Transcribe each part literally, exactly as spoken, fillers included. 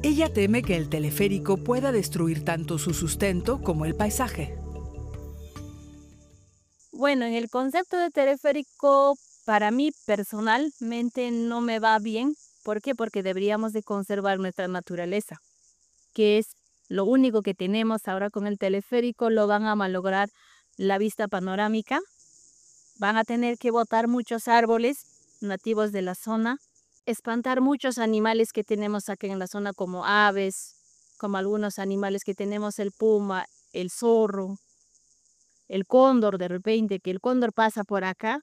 Ella teme que el teleférico pueda destruir tanto su sustento como el paisaje. Bueno, en el concepto de teleférico, para mí personalmente no me va bien. ¿Por qué? Porque deberíamos de conservar nuestra naturaleza, que es lo único que tenemos ahora con el teleférico. Lo van a malograr la vista panorámica, van a tener que botar muchos árboles nativos de la zona, espantar muchos animales que tenemos aquí en la zona, como aves, como algunos animales que tenemos, el puma, el zorro, el cóndor, de repente, que el cóndor pasa por acá.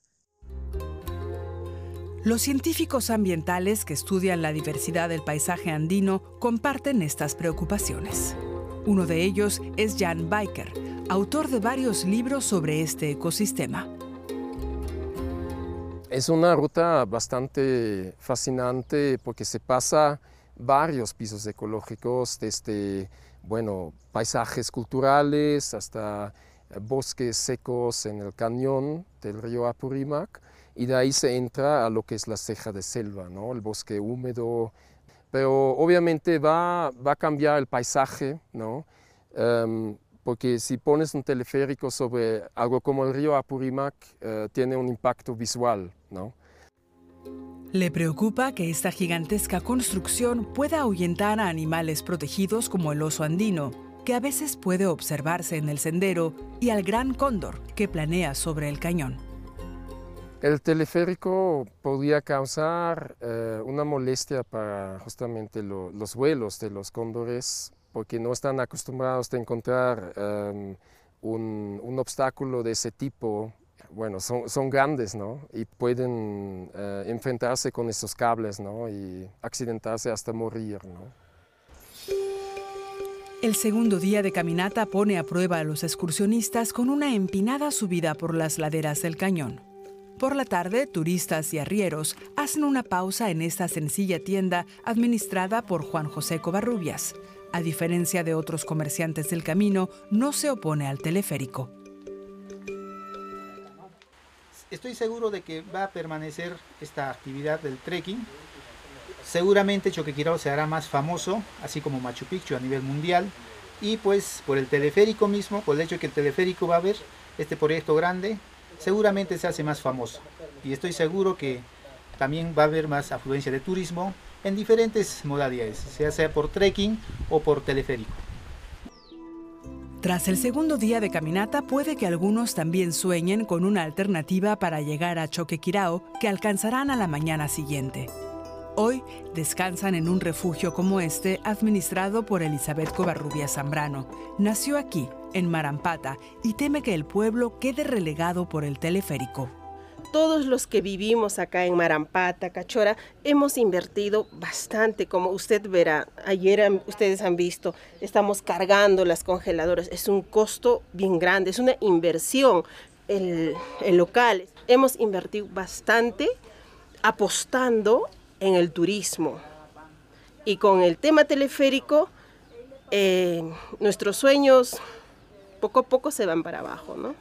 Los científicos ambientales que estudian la diversidad del paisaje andino comparten estas preocupaciones. Uno de ellos es Jan Bijker, autor de varios libros sobre este ecosistema. Es una ruta bastante fascinante porque se pasa varios pisos ecológicos, desde bueno, paisajes culturales hasta bosques secos en el cañón del río Apurímac, y de ahí se entra a lo que es la ceja de selva, ¿no? El bosque húmedo, pero obviamente va, va a cambiar el paisaje, ¿no? Um, porque si pones un teleférico sobre algo como el río Apurímac, uh, tiene un impacto visual, ¿no? Le preocupa que esta gigantesca construcción pueda ahuyentar a animales protegidos como el oso andino, que a veces puede observarse en el sendero, y al gran cóndor que planea sobre el cañón. El teleférico podría causar eh, una molestia para justamente lo, los vuelos de los cóndores, porque no están acostumbrados a encontrar um, un, un obstáculo de ese tipo. Bueno, son, son grandes, ¿no? Y pueden uh, enfrentarse con esos cables, ¿no? Y accidentarse hasta morir, ¿no? El segundo día de caminata pone a prueba a los excursionistas con una empinada subida por las laderas del cañón. Por la tarde, turistas y arrieros hacen una pausa en esta sencilla tienda administrada por Juan José Covarrubias. A diferencia de otros comerciantes del camino, no se opone al teleférico. Estoy seguro de que va a permanecer esta actividad del trekking. Seguramente Choquequirao se hará más famoso, así como Machu Picchu a nivel mundial. Y pues por el teleférico mismo, por el hecho de que el teleférico va a haber este proyecto grande, seguramente se hace más famoso. Y estoy seguro que también va a haber más afluencia de turismo en diferentes modalidades, sea sea por trekking o por teleférico. Tras el segundo día de caminata, puede que algunos también sueñen con una alternativa para llegar a Choquequirao que alcanzarán a la mañana siguiente. Hoy descansan en un refugio como este, administrado por Elizabeth Covarrubias Zambrano. Nació aquí, en Marampata, y teme que el pueblo quede relegado por el teleférico. Todos los que vivimos acá en Marampata, Cachora, hemos invertido bastante, como usted verá. Ayer han, ustedes han visto, estamos cargando las congeladoras. Es un costo bien grande, es una inversión el, el local. Hemos invertido bastante apostando en el turismo. Y con el tema teleférico, eh, nuestros sueños poco a poco se van para abajo, ¿no?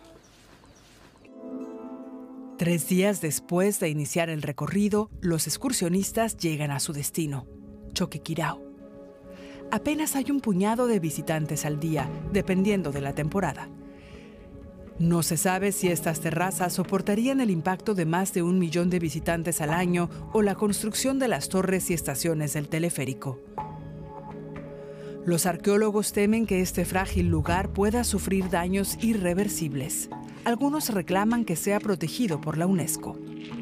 Tres días después de iniciar el recorrido, los excursionistas llegan a su destino, Choquequirao. Apenas hay un puñado de visitantes al día, dependiendo de la temporada. No se sabe si estas terrazas soportarían el impacto de más de un millón de visitantes al año o la construcción de las torres y estaciones del teleférico. Los arqueólogos temen que este frágil lugar pueda sufrir daños irreversibles. Algunos reclaman que sea protegido por la UNESCO.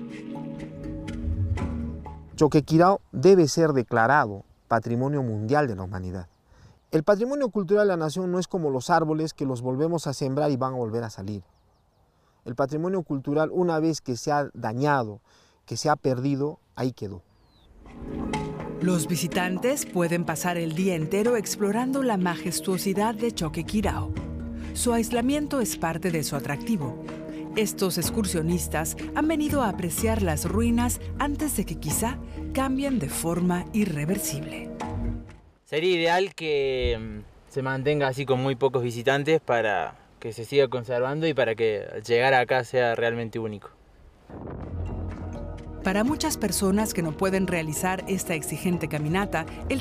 Choquequirao debe ser declarado Patrimonio Mundial de la Humanidad. El patrimonio cultural de la nación no es como los árboles que los volvemos a sembrar y van a volver a salir. El patrimonio cultural, una vez que se ha dañado, que se ha perdido, ahí quedó. Los visitantes pueden pasar el día entero explorando la majestuosidad de Choquequirao. Su aislamiento es parte de su atractivo. Estos excursionistas han venido a apreciar las ruinas antes de que quizá cambien de forma irreversible. Sería ideal que se mantenga así con muy pocos visitantes para que se siga conservando y para que llegar acá sea realmente único. Para muchas personas que no pueden realizar esta exigente caminata, el